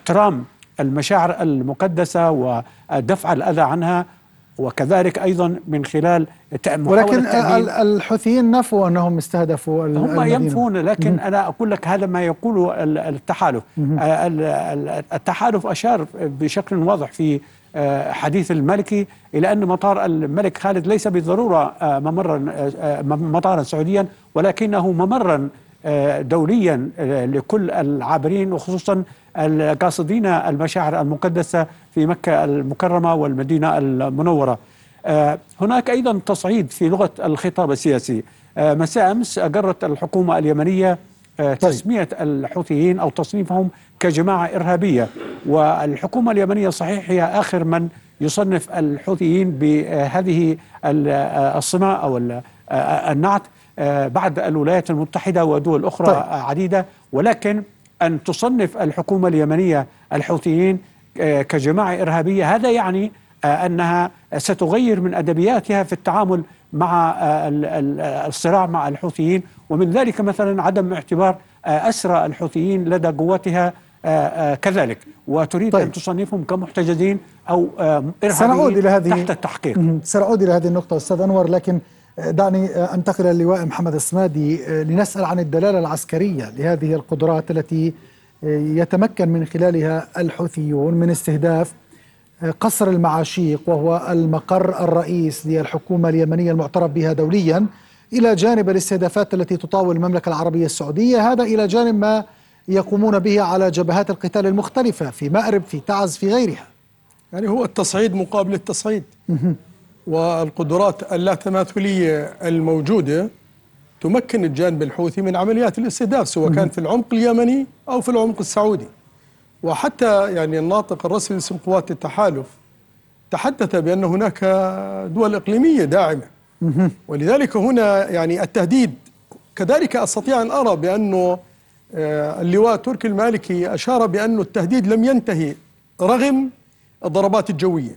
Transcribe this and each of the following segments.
احترام المشاعر المقدسة ودفع الأذى عنها، وكذلك أيضا من خلال ولكن الحوثيين نفوا أنهم استهدفوا هم ينفون، لكن أنا أقول لك هذا ما يقوله التحالف. التحالف أشار بشكل واضح في حديث المالكي إلى أن مطار الملك خالد ليس بالضرورة مطارا سعوديا، ولكنه ممرا دوليا لكل العابرين، وخصوصا القاصدين المشاعر المقدسة في مكة المكرمة والمدينة المنورة. هناك أيضا تصعيد في لغة الخطاب السياسي. مساء أمس أقرت الحكومة اليمنية تسمية الحوثيين أو تصنيفهم كجماعة إرهابية، والحكومة اليمنية صحيح هي آخر من يصنف الحوثيين بهذه الصمة أو النعت بعد الولايات المتحدة ودول أخرى عديدة، ولكن أن تصنف الحكومة اليمنية الحوثيين كجماعة إرهابية هذا يعني أنها ستغير من أدبياتها في التعامل مع الصراع مع الحوثيين، ومن ذلك مثلا عدم اعتبار أسرى الحوثيين لدى قواتها كذلك، وتريد أن تصنفهم كمحتجزين أو إرهابيين تحت التحقيق. سنعود إلى هذه النقطة أستاذ أنور، لكن دعني أنتقل للواء محمد الصمادي لنسأل عن الدلالة العسكرية لهذه القدرات التي يتمكن من خلالها الحوثيون من استهداف قصر المعاشيق، وهو المقر الرئيس للحكومة اليمنية المعترف بها دوليا، إلى جانب الاستهدافات التي تطاول المملكة العربية السعودية، هذا إلى جانب ما يقومون به على جبهات القتال المختلفة في مأرب، في تعز، في غيرها. يعني هو التصعيد مقابل التصعيد، والقدرات اللاتماثلية الموجودة تمكن الجانب الحوثي من عمليات الاستهداف، سواء كان في العمق اليمني أو في العمق السعودي. وحتى يعني الناطق الرسمي باسم قوات التحالف تحدث بأن هناك دول إقليمية داعمة، ولذلك هنا يعني التهديد. كذلك أستطيع أن أرى بأنه اللواء تركي المالكي أشار بأن التهديد لم ينتهي رغم الضربات الجوية،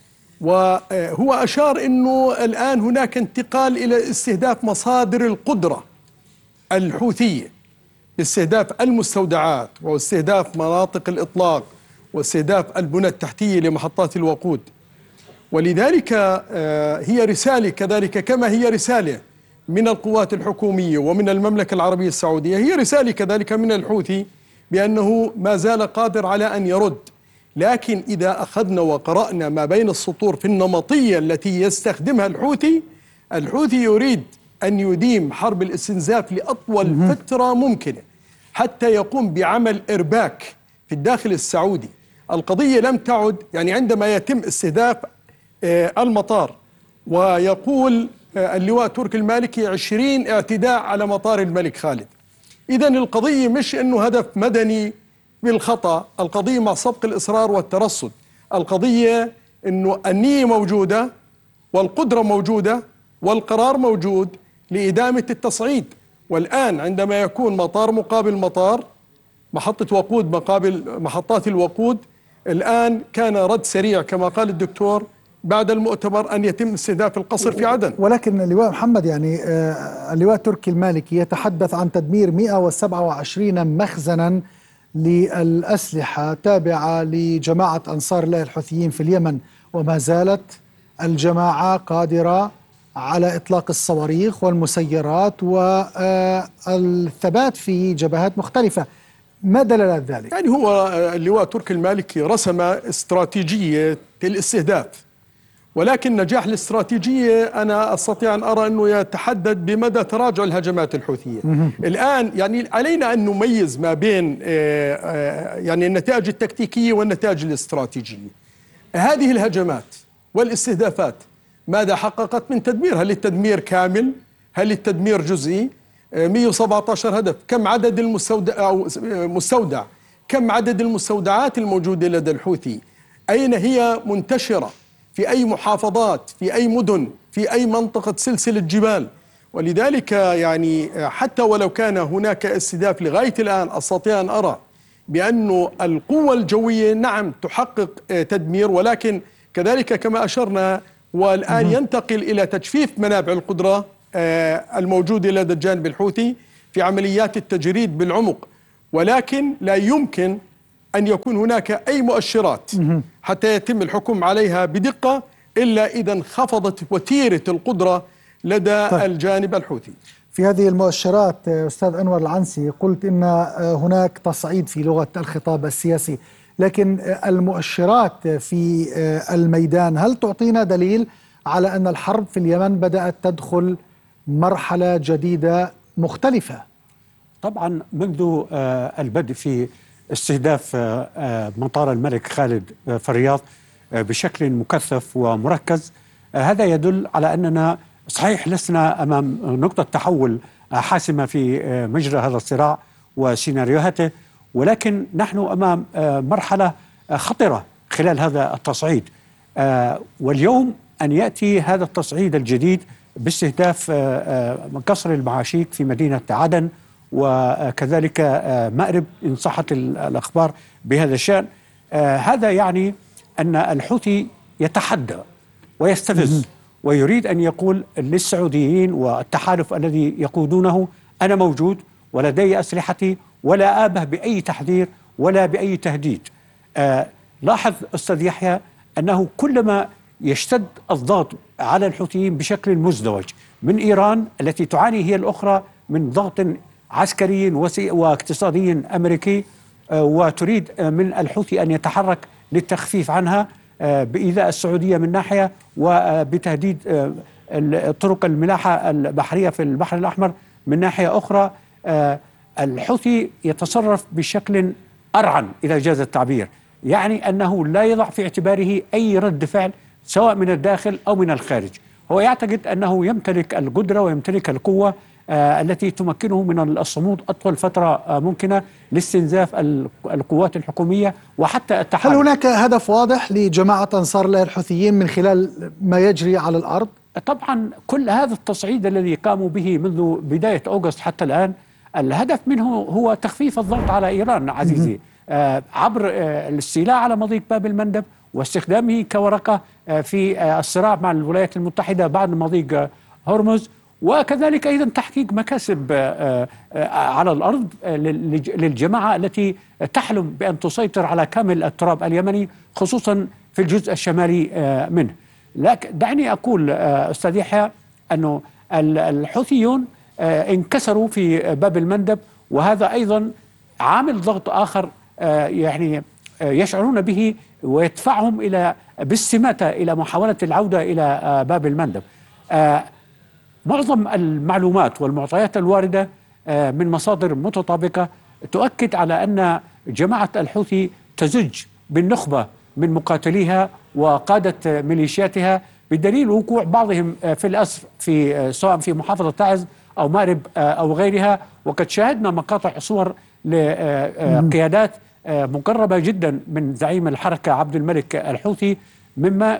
وهو أشار أنه الآن هناك انتقال إلى استهداف مصادر القدرة الحوثية، باستهداف المستودعات واستهداف مناطق الإطلاق واستهداف البنى التحتية لمحطات الوقود. ولذلك هي رسالة كذلك، كما هي رسالة من القوات الحكومية ومن المملكة العربية السعودية، هي رسالة كذلك من الحوثي بأنه ما زال قادر على أن يرد. لكن إذا أخذنا وقرأنا ما بين السطور في النمطية التي يستخدمها الحوثي يريد أن يديم حرب الاستنزاف لأطول فترة ممكنة حتى يقوم بعمل إرباك في الداخل السعودي. القضية لم تعد يعني عندما يتم استهداف المطار، ويقول اللواء تركي المالكي 20 اعتداء على مطار الملك خالد، إذن القضية مش أنه هدف مدني بالخطأ، القضية مع سبق الإصرار والترصد، القضية أنه النية موجودة والقدرة موجودة والقرار موجود لإدامة التصعيد. والآن عندما يكون مطار مقابل مطار، محطة وقود مقابل محطات الوقود، الآن كان رد سريع كما قال الدكتور بعد المؤتمر أن يتم استهداف القصر في عدن. ولكن اللواء محمد يعني اللواء تركي المالكي يتحدث عن تدمير 127 مخزنا للأسلحة تابعة لجماعة أنصار الله الحوثيين في اليمن، وما زالت الجماعة قادرة على إطلاق الصواريخ والمسيرات والثبات في جبهات مختلفة. ما دلالات ذلك؟ يعني هو اللواء تركي المالكي رسم استراتيجية الاستهداف، ولكن نجاح الاستراتيجية أنا أستطيع أن أرى أنه يتحدد بمدى تراجع الهجمات الحوثية. الآن يعني علينا أن نميز ما بين يعني النتائج التكتيكية والنتائج الاستراتيجية. هذه الهجمات والاستهدافات ماذا حققت من تدمير؟ هل التدمير كامل؟ هل التدمير جزئي؟ 117 هدف. كم عدد مستودع؟ كم عدد المستودعات الموجودة لدى الحوثي؟ أين هي منتشرة؟ في أي محافظات؟ في أي مدن؟ في أي منطقة سلسلة جبال؟ ولذلك يعني حتى ولو كان هناك استهداف لغاية الآن، أستطيع أن أرى بأن القوة الجوية نعم تحقق تدمير، ولكن كذلك كما أشرنا والآن ينتقل إلى تجفيف منابع القدرة الموجودة لدى الجانب الحوثي في عمليات التجريد بالعمق. ولكن لا يمكن أن يكون هناك أي مؤشرات حتى يتم الحكم عليها بدقة إلا إذا انخفضت وتيرة القدرة لدى الجانب الحوثي. في هذه المؤشرات أستاذ أنور العنسي قلت إن هناك تصعيد في لغة الخطاب السياسي، لكن المؤشرات في الميدان هل تعطينا دليل على أن الحرب في اليمن بدأت تدخل مرحلة جديدة مختلفة؟ طبعا منذ البدء في استهداف مطار الملك خالد في الرياض بشكل مكثف ومركز، هذا يدل على أننا صحيح لسنا أمام نقطة تحول حاسمة في مجرى هذا الصراع وسيناريوهاته، ولكن نحن أمام مرحلة خطرة خلال هذا التصعيد. واليوم أن يأتي هذا التصعيد الجديد باستهداف قصر المعاشيق في مدينة عدن وكذلك مأرب إن صحت الأخبار بهذا الشأن، هذا يعني أن الحوثي يتحدى ويستفز ويريد أن يقول للسعوديين والتحالف الذي يقودونه أنا موجود ولدي أسلحتي ولا آبه بأي تحذير ولا بأي تهديد. لاحظ أستاذ يحيى أنه كلما يشتد الضغط على الحوثيين بشكل مزدوج من إيران التي تعاني هي الأخرى من ضغط عسكري واقتصادي أمريكي، وتريد من الحوثي أن يتحرك للتخفيف عنها بإيذاء السعودية من ناحية وبتهديد طرق الملاحة البحرية في البحر الأحمر من ناحية أخرى. الحوثي يتصرف بشكل أرعن إذا جاز التعبير، يعني أنه لا يضع في اعتباره أي رد فعل سواء من الداخل أو من الخارج. هو يعتقد أنه يمتلك القدرة ويمتلك القوة التي تمكنه من الصمود أطول فترة ممكنة لاستنزاف القوات الحكومية وحتى التحالف. هل هناك هدف واضح لجماعة أنصار الله الحوثيين من خلال ما يجري على الأرض؟ طبعا كل هذا التصعيد الذي قاموا به منذ بداية أغسطس حتى الآن الهدف منه هو تخفيف الضغط على إيران عزيزي عبر الاستيلاء على مضيق باب المندب واستخدامه كورقة في الصراع مع الولايات المتحدة بعد مضيق هرمز، وكذلك أيضا تحقيق مكاسب على الأرض للجماعة التي تحلم بأن تسيطر على كامل التراب اليمني خصوصا في الجزء الشمالي منه. لكن دعني أقول أستاذ يحيى أنه الحوثيون انكسروا في باب المندب، وهذا أيضا عامل ضغط آخر يعني يشعرون به ويدفعهم باستماتة إلى محاولة العودة إلى باب المندب. معظم المعلومات والمعطيات الواردة من مصادر متطابقة تؤكد على أن جماعة الحوثي تزج بالنخبة من مقاتليها وقادة ميليشياتها بدليل وقوع بعضهم في الأسر سواء في محافظة تعز أو مأرب أو غيرها، وقد شاهدنا مقاطع صور لقيادات مقربة جدا من زعيم الحركة عبد الملك الحوثي، مما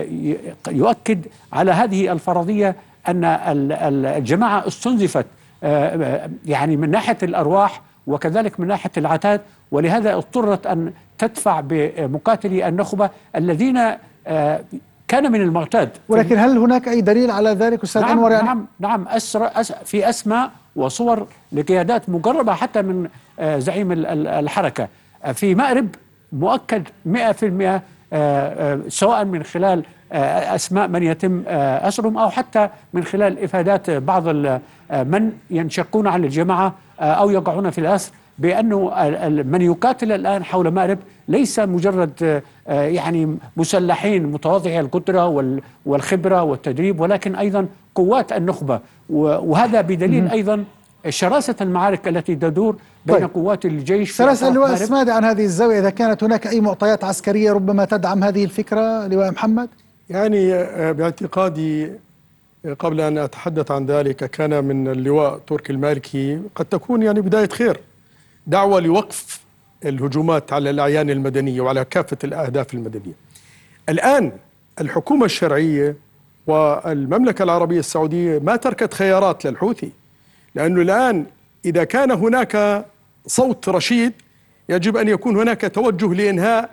يؤكد على هذه الفرضية أن الجماعة استنزفت يعني من ناحية الأرواح وكذلك من ناحية العتاد، ولهذا اضطرت أن تدفع بمقاتلي النخبة الذين كان من المعتاد. ولكن هل هناك أي دليل على ذلك أستاذ أنور؟ نعم في أسماء وصور لقيادات مقربة حتى من زعيم الحركة في مأرب مؤكد 100% سواء من خلال أسماء من يتم أسرهم أو حتى من خلال إفادات بعض من ينشقون عن الجماعة أو يقعون في الأسر، بأنه من يقاتل الآن حول مأرب ليس مجرد يعني مسلحين متواضعي القدرة والخبرة والتدريب، ولكن أيضا قوات النخبة، وهذا بدليل أيضا شراسة المعارك التي تدور بين قوات الجيش. سأسأل اللواء السمادي عن هذه الزاوية، إذا كانت هناك أي معطيات عسكرية ربما تدعم هذه الفكرة لواء محمد؟ يعني باعتقادي قبل أن أتحدث عن ذلك كان من اللواء تركي المالكي قد تكون يعني بداية خير، دعوة لوقف الهجومات على الأعيان المدنية وعلى كافة الأهداف المدنية. الآن الحكومة الشرعية والمملكة العربية السعودية ما تركت خيارات للحوثي، لأنه الآن إذا كان هناك صوت رشيد يجب أن يكون هناك توجه لإنهاء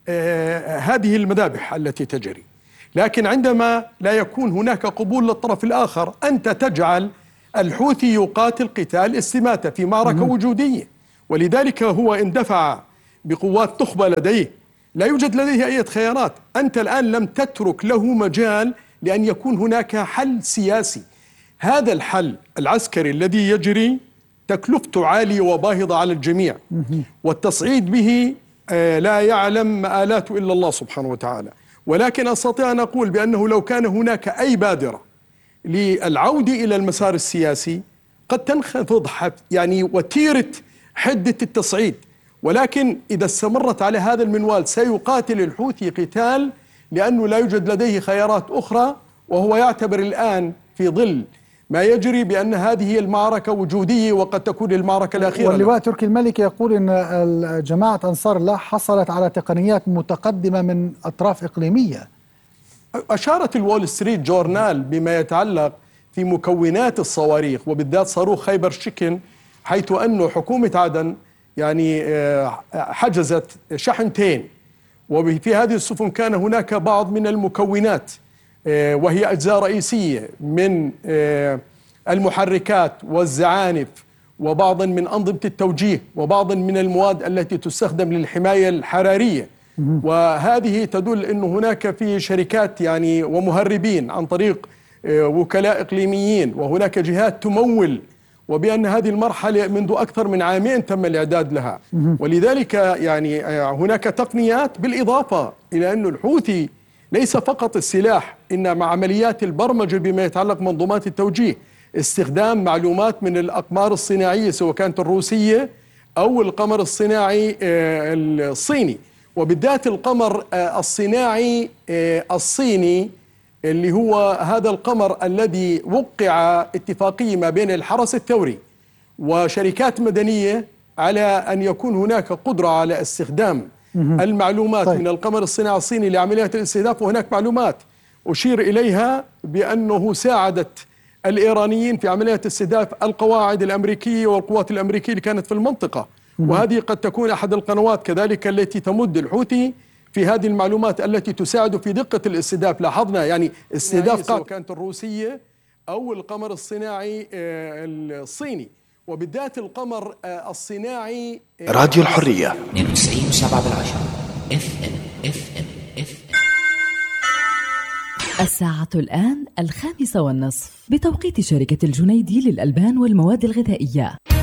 هذه المذابح التي تجري. لكن عندما لا يكون هناك قبول للطرف الآخر أنت تجعل الحوثي يقاتل قتال استماتة في معركة وجودية، ولذلك هو اندفع بقوات نخبة لديه، لا يوجد لديه أي خيارات. أنت الآن لم تترك له مجال لأن يكون هناك حل سياسي. هذا الحل العسكري الذي يجري تكلفته عالية وباهظة على الجميع، والتصعيد به لا يعلم مآلاته إلا الله سبحانه وتعالى. ولكن أستطيع أن أقول بأنه لو كان هناك أي بادرة للعودة إلى المسار السياسي قد تنخفض يعني وتيرة حدة التصعيد، ولكن إذا استمرت على هذا المنوال سيقاتل الحوثي قتال، لأنه لا يوجد لديه خيارات أخرى، وهو يعتبر الآن في ظل ما يجري بأن هذه هي المعركة وجودية وقد تكون المعركة الأخيرة. واللواء تركي الملك يقول أن جماعة أنصار الله حصلت على تقنيات متقدمة من أطراف إقليمية. أشارت الوول ستريت جورنال بما يتعلق في مكونات الصواريخ، وبالذات صاروخ خيبر شكن، حيث أن حكومة عدن يعني حجزت شحنتين، وفي هذه السفن كان هناك بعض من المكونات وهي أجزاء رئيسية من المحركات والزعانف وبعض من أنظمة التوجيه وبعض من المواد التي تستخدم للحماية الحرارية. وهذه تدل أن هناك في شركات يعني ومهربين عن طريق وكلاء إقليميين، وهناك جهات تمول، وبأن هذه المرحلة منذ أكثر من عامين تم الإعداد لها. ولذلك يعني هناك تقنيات، بالإضافة إلى أن الحوثي ليس فقط السلاح، إن مع عمليات البرمجة بما يتعلق منظومات التوجيه استخدام معلومات من الأقمار الصناعية سواء كانت الروسية أو القمر الصناعي الصيني، وبالذات القمر الصناعي الصيني اللي هو هذا القمر الذي وقع اتفاقية ما بين الحرس الثوري وشركات مدنية على أن يكون هناك قدرة على استخدام المعلومات من القمر الصناعي الصيني لعمليات الاستهداف. وهناك معلومات أشير إليها بأنه ساعدت الإيرانيين في عمليات استهداف القواعد الأمريكية والقوات الأمريكية اللي كانت في المنطقة. وهذه قد تكون أحد القنوات كذلك التي تمد الحوثي في هذه المعلومات التي تساعد في دقة الاستهداف. لاحظنا يعني استهداف سواء كانت الروسية أو القمر الصناعي الصيني، وبالذات القمر الصناعي. راديو الحرية 92.7 FM. الساعة الآن 5:30 بتوقيت شركة الجنيدي للألبان والمواد الغذائية.